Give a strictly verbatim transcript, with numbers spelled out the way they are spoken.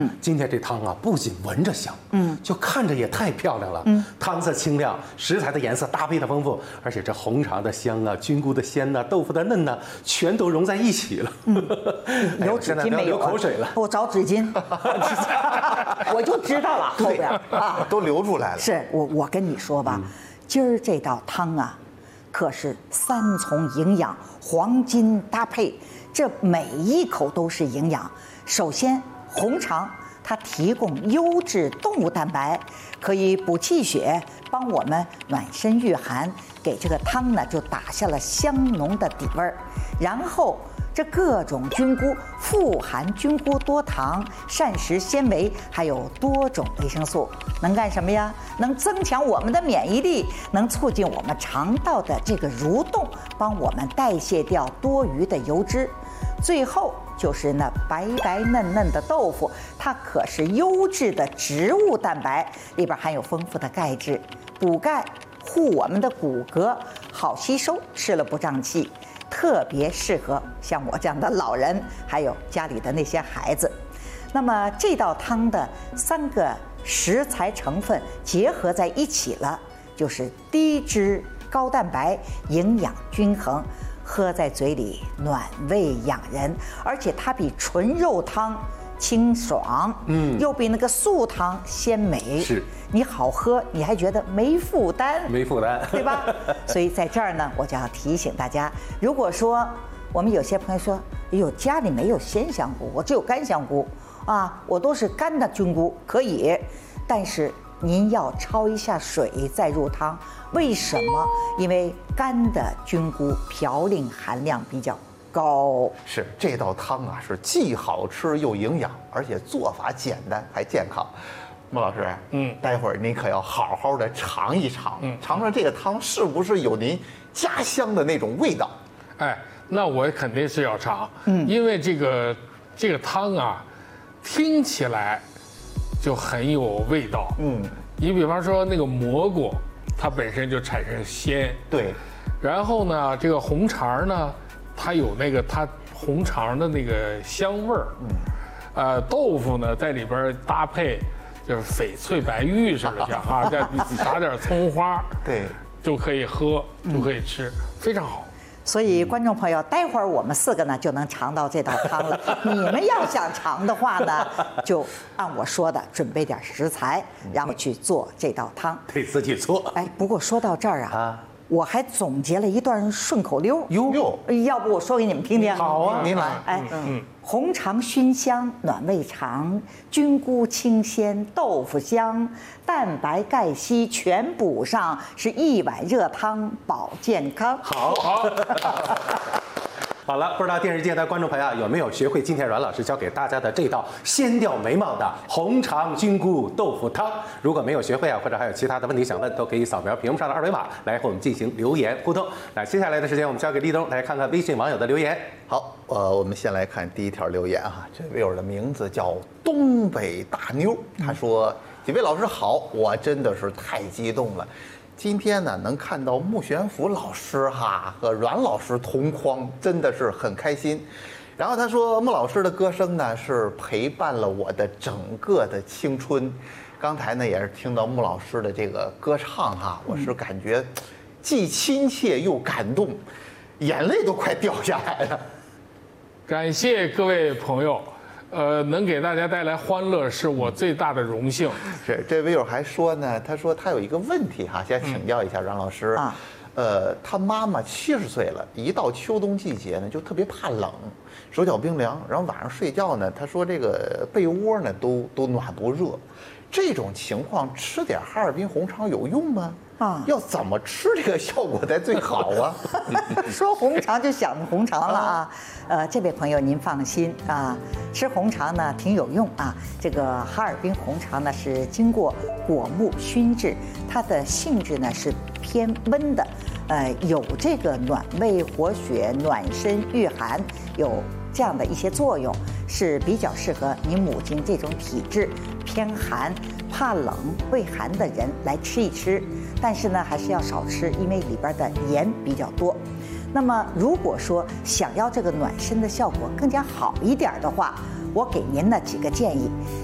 嗯，今天这汤啊，不仅闻着香，嗯，就看着也太漂亮了。嗯，汤色清亮，食材的颜色搭配的丰富，而且这红肠的香啊，菌菇的鲜呐、啊，豆腐的嫩呐、啊，全都融在一起了。嗯， 有纸巾没有、啊？ 流口水了。 我找纸巾，我就知道了后边啊， 都流出来了。 是我，我跟你说吧，嗯、今儿这道汤啊，可是三重营养，黄金搭配，这每一口都是营养。首先。红肠它提供优质动物蛋白，可以补气血，帮我们暖身御寒，给这个汤呢就打下了香浓的底味儿。然后这各种菌菇富含菌菇多糖、膳食纤维，还有多种维生素，能干什么呀？能增强我们的免疫力，能促进我们肠道的这个蠕动，帮我们代谢掉多余的油脂。最后就是那白白嫩嫩的豆腐，它可是优质的植物蛋白，里边含有丰富的钙质，补钙护我们的骨骼，好吸收，吃了不胀气，特别适合像我这样的老人，还有家里的那些孩子。那么这道汤的三个食材成分结合在一起了，就是低脂高蛋白，营养均衡。喝在嘴里暖胃养人，而且它比纯肉汤清爽，嗯，又比那个素汤鲜美。 是， 你好喝，你还觉得没负担， 没负担， 对吧？所以在这儿呢，我就要提醒大家，如果说我们有些朋友说，哎呦，家里没有鲜香菇，我只有干香菇啊，我都是干的菌菇，可以，但是您要焯一下水再入汤。为什么？因为干的菌菇嘌呤含量比较高。 是，这道汤啊，是既好吃又营养，而且做法简单还健康。穆老师，嗯，待会儿您可要好好的尝一尝，嗯，尝尝这个汤是不是有您家乡的那种味道。 哎，那我肯定是要尝，嗯，因为这个这个汤啊，听起来就很有味道，嗯，你比方说那个蘑菇。它本身就产生鲜， 对， 然后呢，这个红肠呢，它有那个它红肠的那个香味儿，嗯，呃，豆腐呢在里边搭配，就是翡翠白玉似的，像啊，再撒点葱花， 对， 就可以喝，就可以吃，嗯、非常好。 所以，观众朋友，待会儿我们四个呢就能尝到这道汤了。你们要想尝的话呢，就按我说的准备点食材，然后去做这道汤。 得自己做。 哎，不过说到这儿啊，啊我还总结了一段顺口溜。 哟， 要不我说给你们听听？ 好啊，您来。 哎，嗯，红肠熏香暖胃肠，菌菇清鲜豆腐香，蛋白钙硒全补上，是一碗热汤保健康。 好，好。好了，不知道电视机前的观众朋友有没有学会今天阮老师教给大家的这道鲜调美貌的红肠菌菇豆腐汤？如果没有学会啊，或者还有其他的问题想问，都可以扫描屏幕上的二维码来和我们进行留言互动。那接下来的时间，我们交给立冬来看看微信网友的留言。 好，呃，我们先来看第一条留言啊，这位友的名字叫东北大妞，他说：“几位老师好，我真的是太激动了。”今天呢，能看到穆玄福老师哈和阮老师同框，真的是很开心。然后他说，穆老师的歌声呢是陪伴了我的整个的青春。刚才呢也是听到穆老师的这个歌唱哈，我是感觉既亲切又感动，眼泪都快掉下来了。 感谢各位朋友。呃，能给大家带来欢乐是我最大的荣幸。 是，这位友还说呢，他说他有一个问题哈，想请教一下阮老师。啊，呃，他妈妈七十岁了，一到秋冬季节呢，就特别怕冷，手脚冰凉，然后晚上睡觉呢，他说这个被窝呢都都暖不热。这种情况吃点哈尔滨红肠有用吗？啊，要怎么吃这个效果才最好啊？ 说红肠就想红肠了啊。呃，这位朋友您放心啊，吃红肠呢挺有用啊。这个哈尔滨红肠呢是经过果木熏制，它的性质呢是偏温的，呃，有这个暖胃活血、暖身御寒，有这样的一些作用，是比较适合您母亲这种体质偏寒、怕冷、畏寒的人来吃一吃。但是呢，还是要少吃，因为里边的盐比较多。那么，如果说想要这个暖身的效果更加好一点的话，我给您呢几个建议。